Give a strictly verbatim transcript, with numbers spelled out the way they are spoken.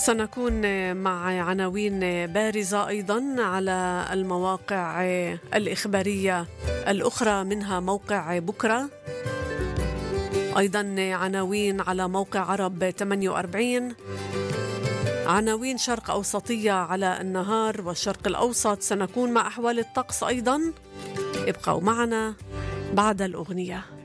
سنكون مع عناوين بارزة أيضا على المواقع الإخبارية الأخرى، منها موقع بكرة، أيضا عناوين على موقع عرب ثمانية وأربعين، عناوين شرق أوسطية على النهار والشرق الأوسط. سنكون مع أحوال الطقس أيضا. ابقوا معنا بعد الأغنية.